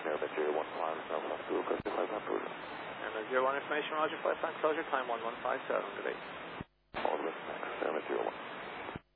And the 01 information, roger, flight plan closure, time 1157, good day. All of us, 701.